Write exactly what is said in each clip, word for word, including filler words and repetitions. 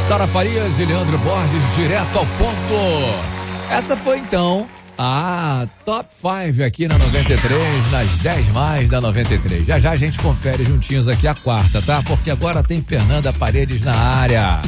Sara Farias e Leandro Borges, direto ao ponto. Essa foi então a Top cinco aqui na noventa e três, nas dez mais da noventa e três. Já já a gente confere juntinhos aqui a quarta, tá? Porque agora tem Fernanda Paredes na área.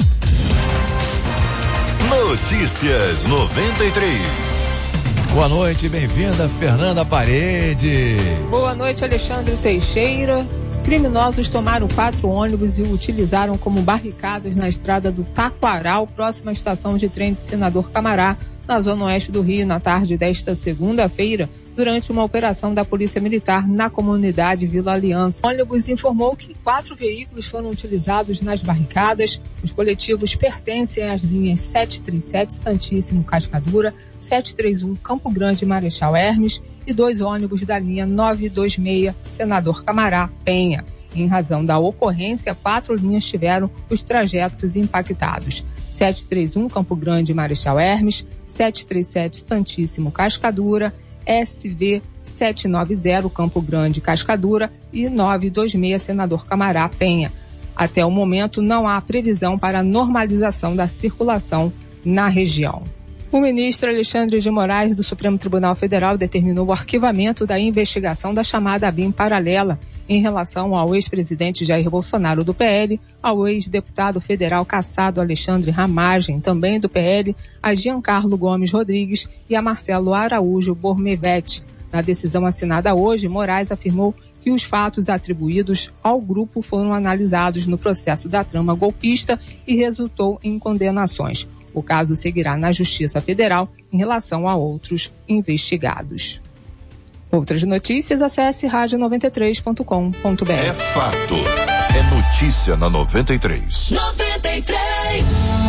Notícias noventa e três. Boa noite, bem-vinda, Fernanda Paredes. Boa noite, Alexandre Teixeira. Criminosos tomaram quatro ônibus e o utilizaram como barricadas na estrada do Taquaral, próxima à estação de trem de Senador Camará, na zona oeste do Rio, na tarde desta segunda-feira, durante uma operação da Polícia Militar na comunidade Vila Aliança. O ônibus informou que quatro veículos foram utilizados nas barricadas. Os coletivos pertencem às linhas sete três sete Santíssimo Cascadura, sete três um Campo Grande Marechal Hermes e dois ônibus da linha nove dois seis Senador Camará Penha. Em razão da ocorrência, quatro linhas tiveram os trajetos impactados. sete três um Campo Grande Marechal Hermes, sete três sete Santíssimo Cascadura, S V sete nove zero Campo Grande Cascadura e nove dois seis Senador Camará Penha. Até o momento não há previsão para a normalização da circulação na região. O ministro Alexandre de Moraes do Supremo Tribunal Federal determinou o arquivamento da investigação da chamada B I M paralela em relação ao ex-presidente Jair Bolsonaro do P L, ao ex-deputado federal cassado Alexandre Ramagem, também do P L, a Giancarlo Gomes Rodrigues e a Marcelo Araújo Bormevete. Na decisão assinada hoje, Moraes afirmou que os fatos atribuídos ao grupo foram analisados no processo da trama golpista e resultou em condenações. O caso seguirá na Justiça Federal em relação a outros investigados. Outras notícias, acesse rádio noventa e três ponto com ponto br. É fato. É notícia na noventa e três. noventa e três.